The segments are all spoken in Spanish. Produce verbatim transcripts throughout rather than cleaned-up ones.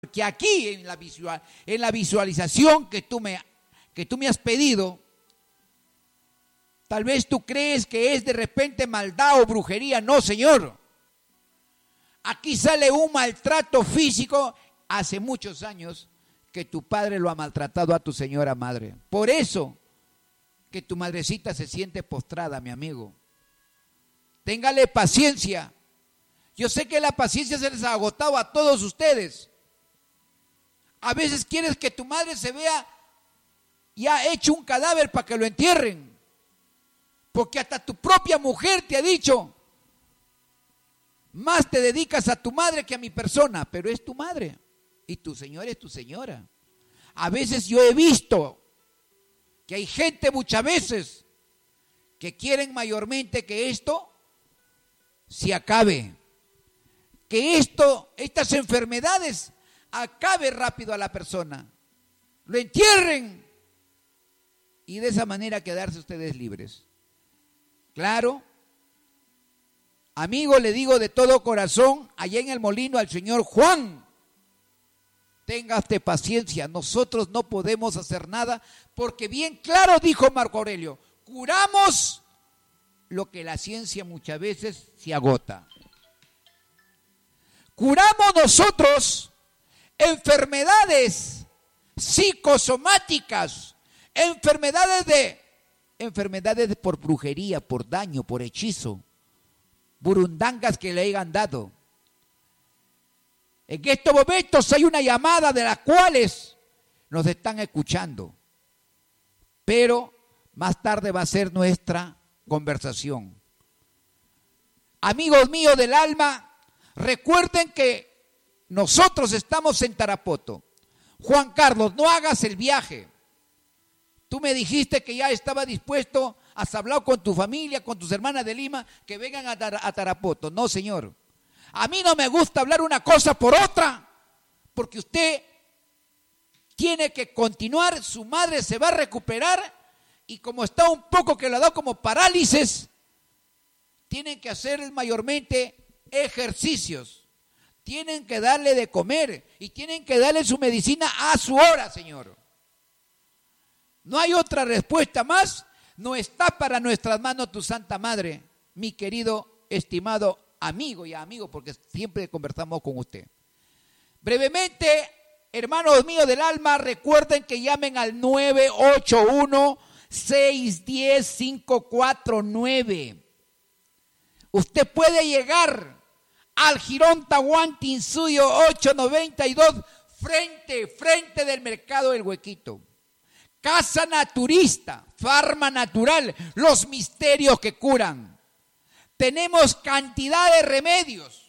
que aquí en la, visual, en la visualización que tú, me, que tú me has pedido, tal vez tú crees que es de repente maldad o brujería. No, Señor. Aquí sale un maltrato físico hace muchos años que tu padre lo ha maltratado a tu señora madre. Por eso que tu madrecita se siente postrada, mi amigo. Téngale paciencia. Yo sé que la paciencia se les ha agotado a todos ustedes. A veces quieres que tu madre se vea ya hecho un cadáver para que lo entierren. Porque hasta tu propia mujer te ha dicho, más te dedicas a tu madre que a mi persona, pero es tu madre y tu señora es tu señora. A veces yo he visto que hay gente muchas veces que quieren mayormente que esto se acabe, que esto, estas enfermedades acabe rápido a la persona, lo entierren y de esa manera quedarse ustedes libres. Claro, amigo, le digo de todo corazón, allá en el molino al señor Juan, téngate paciencia, nosotros no podemos hacer nada, porque bien claro dijo Marco Aurelio, curamos lo que la ciencia muchas veces se agota. Curamos nosotros enfermedades psicosomáticas, enfermedades de enfermedades por brujería, por daño, por hechizo, burundangas que le hayan dado. En estos momentos hay una llamada de las cuales nos están escuchando, pero más tarde va a ser nuestra conversación. Amigos míos del alma, recuerden que nosotros estamos en Tarapoto. Juan Carlos, no hagas el viaje. Tú me dijiste que ya estaba dispuesto, has hablado con tu familia, con tus hermanas de Lima, que vengan a, Tar- a Tarapoto. No, señor. A mí no me gusta hablar una cosa por otra, porque usted tiene que continuar, su madre se va a recuperar y como está un poco que le ha dado como parálisis, tienen que hacer mayormente ejercicios, tienen que darle de comer y tienen que darle su medicina a su hora, señor. No hay otra respuesta más, no está para nuestras manos tu Santa Madre, mi querido, estimado amigo y amigo, porque siempre conversamos con usted. Brevemente, hermanos míos del alma, recuerden que llamen al nueve ocho uno, seis uno cero, cinco cuatro nueve. Usted puede llegar al Jirón Tahuantinsuyo ocho noventa y dos, frente, frente del mercado del Huequito. Casa naturista, farma natural, los misterios que curan. Tenemos cantidad de remedios.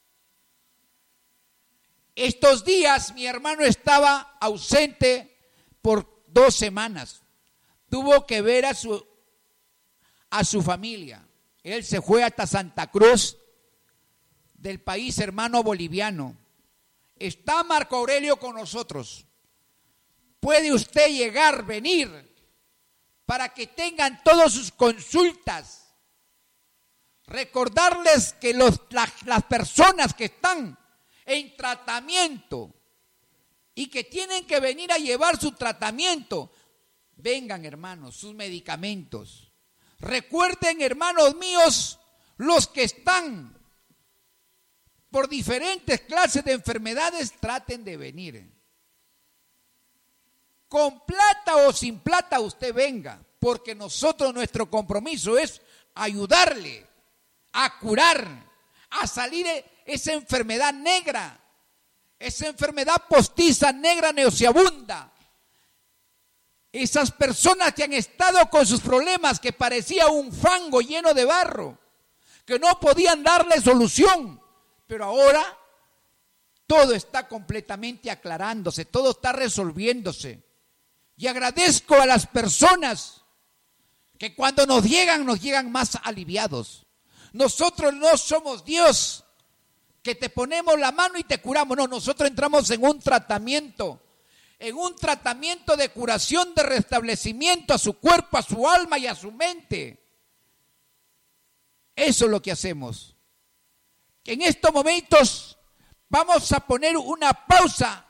Estos días mi hermano estaba ausente por dos semanas. Tuvo que ver a su, a su familia. Él se fue hasta Santa Cruz del país hermano boliviano. Está Marco Aurelio con nosotros. Puede usted llegar, venir, para que tengan todas sus consultas. Recordarles que los, las, las personas que están en tratamiento y que tienen que venir a llevar su tratamiento, vengan, hermanos, sus medicamentos. Recuerden, hermanos míos, los que están por diferentes clases de enfermedades, traten de venir. Con plata o sin plata usted venga, porque nosotros, nuestro compromiso es ayudarle a curar, a salir esa enfermedad negra, esa enfermedad postiza, negra, nauseabunda. Esas personas que han estado con sus problemas, que parecía un fango lleno de barro, que no podían darle solución, pero ahora todo está completamente aclarándose, todo está resolviéndose. Y agradezco a las personas que cuando nos llegan, nos llegan más aliviados. Nosotros no somos Dios, que te ponemos la mano y te curamos. No, nosotros entramos en un tratamiento, en un tratamiento de curación, de restablecimiento a su cuerpo, a su alma y a su mente. Eso es lo que hacemos. En estos momentos Vamos a poner una pausa